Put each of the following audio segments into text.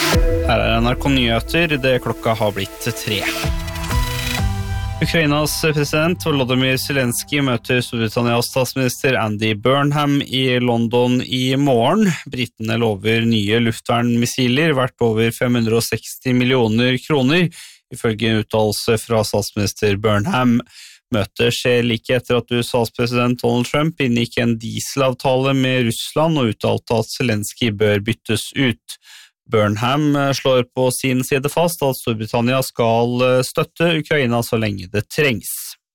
Her NRK Nyheter, det klokka har blitt 3. Ukrainas president Volodymyr Zelenskyj møter Storbritannias statsminister Andy Burnham i London i morgen. Britene lover nye luftvernmissiler verdt over 560 millioner kroner, ifølge en uttalelse fra statsminister Burnham. Møtet skjer like etter at USAs president Donald Trump inngikk en dieselavtale med Russland og uttalte at Zelenskyj bør byttes ut. Burnham slår på sin side fast at Storbritannia skal støtte Ukraina så lenge det trengs.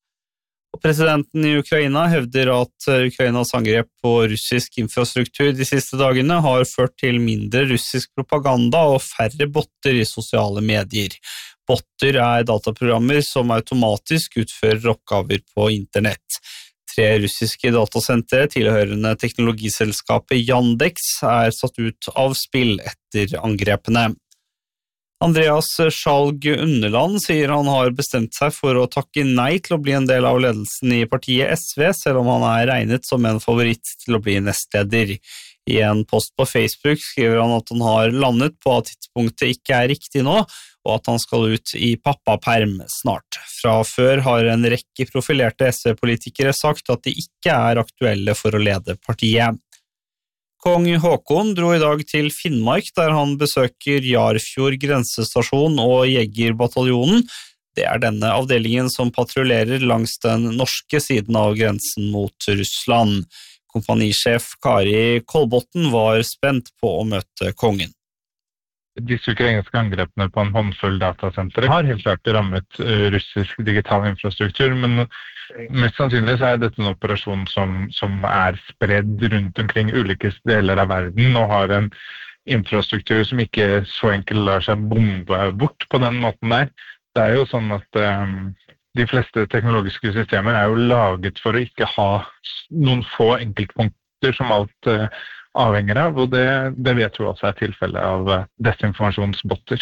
Og presidenten i Ukraina hevder at Ukrainas angrep på russisk infrastruktur de siste dagene har ført til mindre russisk propaganda og færre botter i sosiale medier. Botter er dataprogrammer som automatisk utfører oppgaver på internett. 3 russiske datasentre tilhørende teknologiselskapet Yandex er satt ut av spill etter angrepene. Andreas Skjalg Underland sier han har bestemt seg for å takke nei til å bli en del av ledelsen i partiet SV, selv om han er regnet som en favoritt til å bli nestleder. I en post på Facebook skriver han at han har landet på at tidspunktet ikke er riktig nå, og at han skal ut i pappaperm snart. Fra før har en rekke profilerte SV-politikere sagt at de ikke er aktuelle for å lede partiet. Kong Håkon dro i dag til Finnmark, der han besøker Jarfjord grensestasjon og Jegerbataljonen. Det er denne avdelingen som patruljerer langs den norske siden av grensen mot Russland. Kompanisjef Kari Kolbotten var spent på å møte kongen. Disse ukrainske angrepene på en håndfull datasentre har helt klart rammet russisk digital infrastruktur, men mest sannsynlig så er dette en operasjon som er spredd rundt omkring ulike deler av verden og har en infrastruktur som ikke så enkelt lar seg bombe bort på den måten der. Det er jo sånn at de fleste teknologiske systemer er jo laget for å ikke ha noen få enkeltpunkter som alt avhenger av, og det vet vi også er tilfellet av desinformasjonsbotter.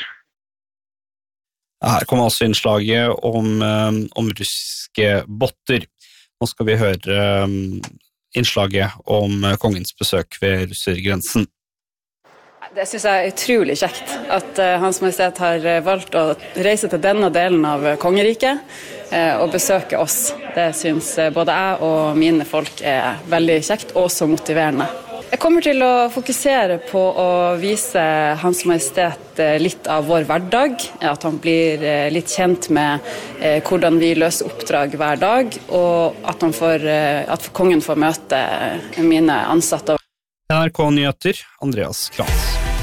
Her kommer også innslaget om russiske botter. Nå skal vi høre innslaget om kongens besøk ved russergrensen. Det synes jeg er utrolig kjekt at Hans Majestet har valgt å reise til denne delen av kongeriket og besøke oss. Det synes både jeg og mine folk er veldig kjekt og så motiverende. Jeg kommer til å fokusere på å vise Hans Majestet litt av vår hverdag, at han blir litt kjent med hvordan vi løser oppdrag hver dag, og at kongen får møte mine ansatte. NRK Nyheter, Andreas Krantz.